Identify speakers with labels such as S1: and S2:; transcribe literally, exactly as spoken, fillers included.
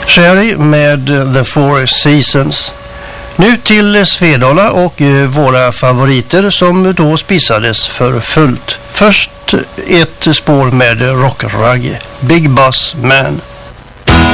S1: Sherry med The Four Seasons. Nu till Svedala och eh, våra favoriter som då spisades för fullt. Först ett spår med rockragg, Big Boss Man.